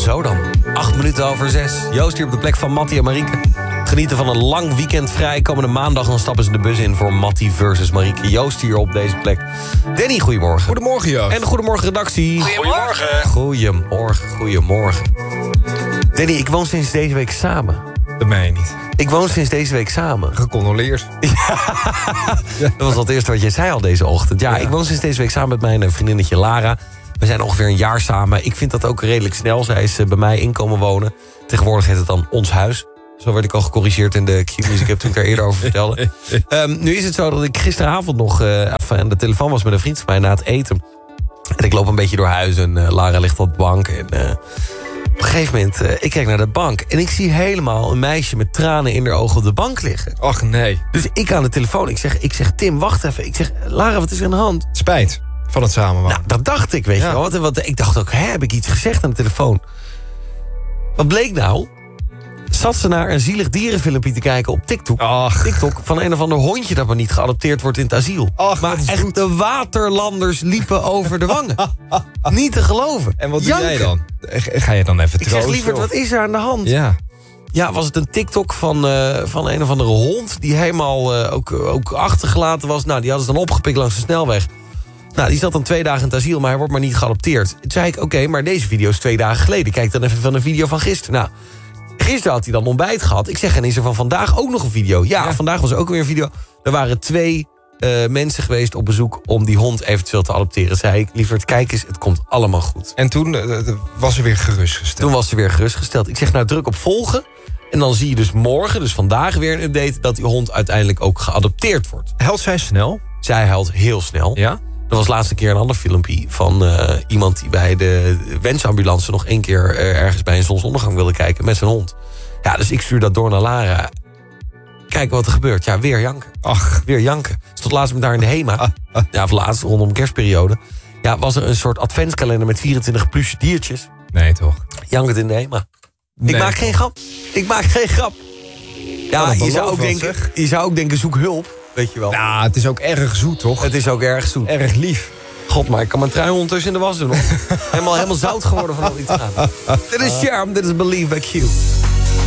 Zo dan. 6:08. Joost hier op de plek van Mattie en Marieke. Genieten van een lang weekend vrij. Komende maandag dan stappen ze de bus in voor Mattie versus Marieke. Joost hier op deze plek. Danny, goedemorgen. Goedemorgen, Joost. En goedemorgen redactie. Goedemorgen. Goedemorgen. Danny, ik woon sinds deze week samen. Dat meen je niet. Ik woon sinds deze week samen. Gecondoleerd. Dat was al het eerste wat jij zei al deze ochtend. Ja, ik woon sinds deze week samen met mijn vriendinnetje Lara. We zijn ongeveer een jaar samen. Ik vind dat ook redelijk snel. Zij is bij mij inkomen wonen. Tegenwoordig heet het dan Ons Huis. Zo werd ik al gecorrigeerd in de Q-music. Ik heb toen ik daar eerder over vertelde. Nu is het zo dat ik gisteravond nog aan de telefoon was met een vriend van mij na het eten. En ik loop een beetje door huis en Lara ligt op de bank. En op een gegeven moment, ik kijk naar de bank. En ik zie helemaal een meisje met tranen in haar ogen op de bank liggen. Ach, nee. Dus ik aan de telefoon, ik zeg Tim, wacht even. Ik zeg, Lara, wat is er aan de hand? Spijt van het samenwonen. Nou, dat dacht ik, weet je wel. Want ik dacht ook, heb ik iets gezegd aan de telefoon? Wat bleek nou? Zat ze naar een zielig dierenfilmpje te kijken op TikTok. TikTok van een of ander hondje dat maar niet geadopteerd wordt in het asiel. Maar echt de waterlanders liepen over de wangen. Niet te geloven. En wat doe jij dan? Ga je dan even troosten? Ik zeg, lieverd, wat is er aan de hand? Ja, was het een TikTok van een of andere hond... die helemaal ook achtergelaten was. Nou, die hadden ze dan opgepikt langs de snelweg. Nou, die zat dan 2 dagen in het asiel, maar hij wordt maar niet geadopteerd. Toen zei ik, oké, maar deze video is 2 dagen geleden. Kijk dan even van een video van gisteren. Nou, gisteren had hij dan ontbijt gehad. Ik zeg, en is er van vandaag ook nog een video? Ja, vandaag was er ook weer een video. Er waren 2 mensen geweest op bezoek om die hond eventueel te adopteren. Zei ik, lieverd, kijk eens, het komt allemaal goed. En toen was ze weer gerustgesteld? Toen was ze weer gerustgesteld. Ik zeg, nou, druk op volgen. En dan zie je dus morgen, dus vandaag weer een update... dat die hond uiteindelijk ook geadopteerd wordt. Huilt zij snel? Zij huilt heel snel. Ja? Er was laatst een keer een ander filmpje van iemand... die bij de wensambulance nog 1 keer ergens bij een zonsondergang wilde kijken... met zijn hond. Ja, dus ik stuur dat door naar Lara. Kijk wat er gebeurt. Ja, weer janken. Ach, weer janken. Stond laatst met daar in de HEMA. Ja, of laatst rondom kerstperiode. Ja, was er een soort adventskalender met 24 plusje diertjes. Nee, toch? Jankend in de HEMA. Nee. Ik maak geen grap. Ja, je zou ook denken, zoek hulp. Weet je wel. Nou, het is ook erg zoet, toch? Het is ook erg zoet. Erg lief. God, maar ik kan mijn trui ondertussen in de was doen. Helemaal zout geworden van al die tranen. Dit is Charm, dit is Believe by Q.